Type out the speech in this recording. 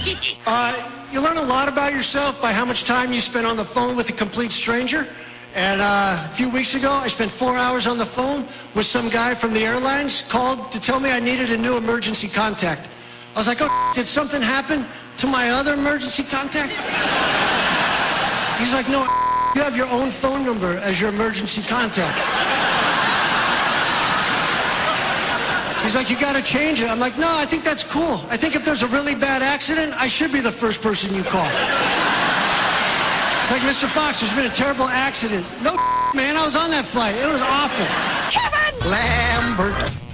You learn a lot about yourself by how much time you spend on the phone with a complete stranger. And a few weeks ago, I spent 4 hours on the phone with some guy from the airlines, called to tell me I needed a new emergency contact. I was like, oh, did something happen to my other emergency contact? He's like, no, you have your own phone number as your emergency contact. He's like, you gotta change it. I'm like, no, I think that's cool. I think if there's a really bad accident, I should be the first person you call. It's like, Mr. Fox, there's been a terrible accident. No, man, I was on that flight. It was awful. Kevin Lambert.